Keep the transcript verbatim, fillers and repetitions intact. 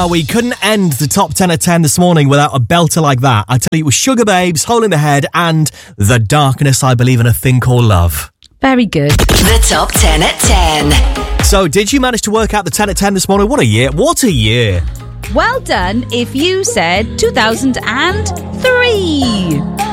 Well, we couldn't end the top ten at ten this morning without a belter like that. I tell you, it was Sugar Babes, Hole in the Head, and The Darkness, I Believe in a Thing Called Love. Very good. The top ten at ten. So, did you manage to work out the ten at ten this morning? What a year. What a year. Well done if you said two thousand three.